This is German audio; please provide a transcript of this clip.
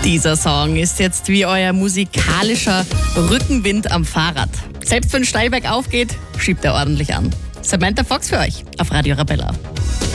Dieser Song ist jetzt wie euer musikalischer Rückenwind am Fahrrad. Selbst wenn Steilberg aufgeht, schiebt er ordentlich an. Samantha Fox für euch auf Radio Arabella.